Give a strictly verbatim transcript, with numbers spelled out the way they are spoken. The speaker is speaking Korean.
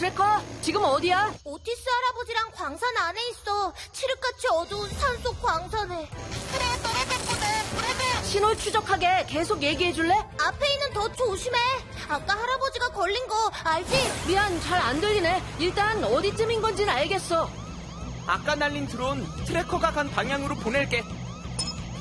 트래커, 지금 어디야? 오티스 할아버지랑 광산 안에 있어. 칠흑같이 어두운 산속 광산에. 그래, 떨어졌거든. 신호 추적하게 계속 얘기해줄래? 앞에 있는 더 조심해. 아까 할아버지가 걸린 거 알지? 미안, 잘 안 들리네. 일단 어디쯤인 건지는 알겠어. 아까 날린 드론 트래커가 간 방향으로 보낼게.